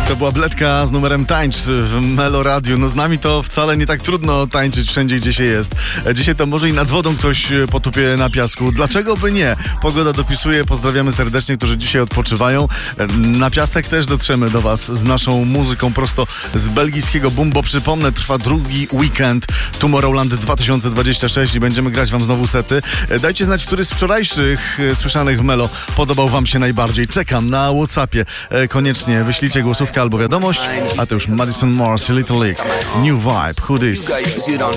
To była Bledka z numerem Tańcz w Melo Radiu. No z nami to wcale nie tak trudno tańczyć wszędzie, gdzie się jest. Dzisiaj to może i nad wodą ktoś potupie na piasku. Dlaczego by nie? Pogoda dopisuje. Pozdrawiamy serdecznie, którzy dzisiaj odpoczywają. Na piasek też dotrzemy do was z naszą muzyką prosto z belgijskiego boom, bo przypomnę, trwa drugi weekend Tomorrowland 2026 i będziemy grać wam znowu sety. Dajcie znać, który z wczorajszych słyszanych w Melo podobał wam się najbardziej. Czekam na WhatsAppie. Koniecznie wyślijcie głosówkę albo wiadomość. A to już Madison Morris, Little League, New Vibe, Who This?